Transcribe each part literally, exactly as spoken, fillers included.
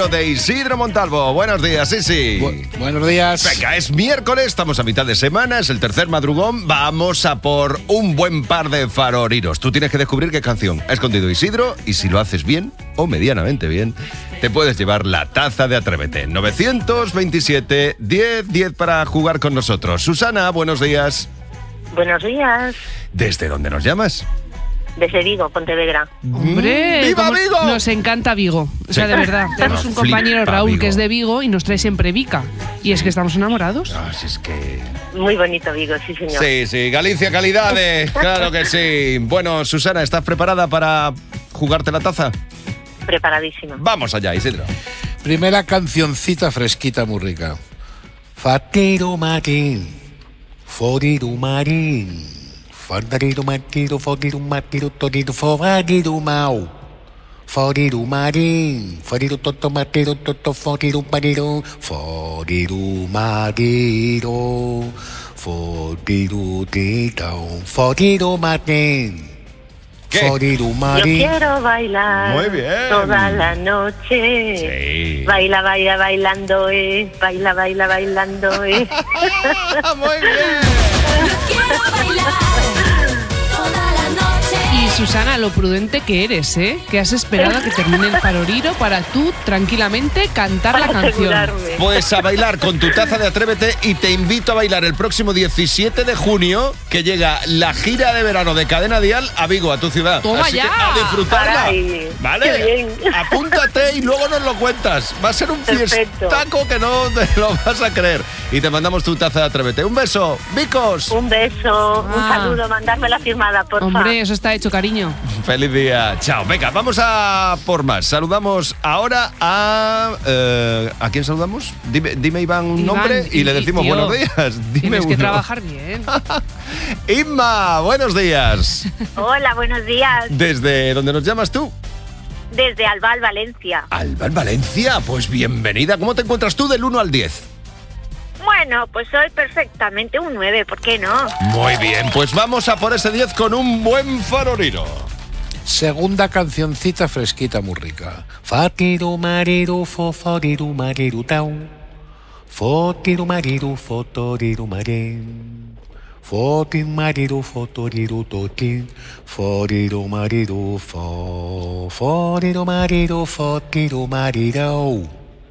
faroriro de Isidro Montalvo. Buenos días, sí, sí. Bu- buenos días. Venga, es miércoles, estamos a mitad de semana, es el tercer madrugón. Vamos a por un buen par de faroriros. Tú tienes que descubrir qué canción ha escondido Isidro y si lo haces bien o medianamente bien, te puedes llevar la taza de Atrévete. novecientos veintisiete, diez, diez para jugar con nosotros. Susana, buenos días. Buenos días. ¿Desde dónde nos llamas? Desde Vigo, Pontevedra. Hombre, ¡Viva cómo Vigo! Nos encanta Vigo. O sea, Sí. de verdad. Tenemos Nos un compañero, flipa Raúl, Vigo. que es de Vigo y nos trae siempre Vica. Y es que estamos enamorados. Ah, si es que... Muy bonito Vigo, sí señor. Sí, sí, Galicia calidades, claro que sí. Bueno, Susana, ¿estás preparada para jugarte la taza? Preparadísima. Vamos allá, Isidro. Primera cancioncita fresquita, muy rica. Fatiro marín, foriru marín, fandariru matiro, foriru matiro, toriru foriru mau. Foriru marín, foriru toto matiro, toto foriru mariru, foriru mariru, foriru tito, foriru marín. ¿Qué? Foriru Yo marín. quiero bailar Muy bien. toda la noche. Sí. Baila, baila, bailando, eh. Baila, baila, bailando, eh. Muy bien. Quiero bailar toda la noche. Y Susana, lo prudente que eres, ¿eh? Que has esperado a que termine el faroriro para tú tranquilamente cantar la Para canción. asegurarme. Pues a bailar con tu taza de Atrévete y te invito a bailar el próximo diecisiete de junio que llega la gira de verano de Cadena Dial a Vigo, a tu ciudad. ¡Toma Así ya! que a disfrutarla. Caray, ¿Vale? qué bien. Apúntate y luego nos lo cuentas. Va a ser un Perfecto. fiestaco que no te lo vas a creer. Y te mandamos tu taza de Atrévete. Un beso, Vicos. Un beso, un Ah. saludo, mandarme la firmada, por favor. Hombre, eso está hecho, cariño. Feliz día. Chao. Venga, vamos a por más. Saludamos ahora a... eh, ¿A quién saludamos? Dime, dime Iván, un Iván, nombre y, y- le decimos tío, buenos días. Dime Tienes que uno. trabajar bien. Inma, buenos días. Hola, buenos días. ¿Desde dónde nos llamas tú? Desde Albal, Valencia. Alba en Valencia. Pues bienvenida. ¿Cómo te encuentras tú del uno al diez? Bueno, pues soy perfectamente un nueve, ¿por qué no? Muy bien, pues vamos a por ese diez con un buen faroriro. Segunda cancioncita fresquita, muy rica. Fatiru mariru fo foriru mariru tau. Fotiru mariru fotoriru marin. Fotiru mariru fotoriru totin. Foriru mariru fo. Foriru mariru fotiru mariru.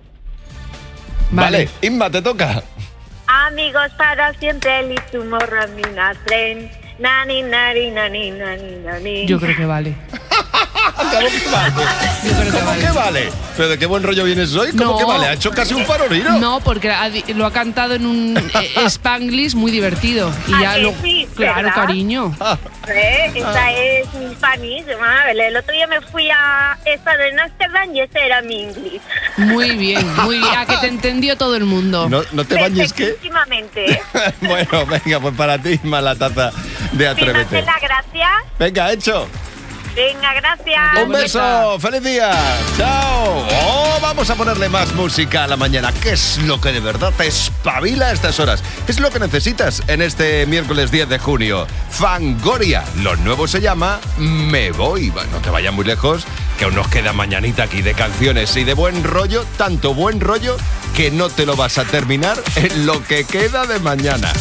Vale, Inma, te toca. Amigos para siempre, el tomorrow in a train. Nani, nani, nani, nani, nani. Yo creo que vale. ¿Cómo que vale? Yo creo que ¿Cómo vale. que vale? ¿Pero de qué buen rollo vienes hoy? ¿Cómo No. que vale? ¿Ha hecho casi un faroriro? No, porque ha di- lo ha cantado en un eh, Spanglish muy divertido. Y ¿A ya que lo. sí? Claro, ¿Verdad? cariño. ¿Eh? Esta es mi panísima. El otro día me fui a estar en Amsterdam y ese era mi inglés. Muy bien, muy bien. A que te entendió todo el mundo. No, no te bañes, ¿qué? Perfectísimamente. Bueno, venga, pues para ti, Inma, la taza de Atrévete. Fíjate la gracia. Venga, hecho. Venga, gracias. Un beso, feliz día. Chao. Oh, vamos a ponerle más música a la mañana. ¿Qué es lo que de verdad te espabila a estas horas? Es lo que necesitas en este miércoles diez de junio. Fangoria. Lo nuevo se llama Me Voy. Bueno, no te vayas muy lejos, que aún nos queda mañanita aquí de canciones y de buen rollo. Tanto buen rollo que no te lo vas a terminar en lo que queda de mañana.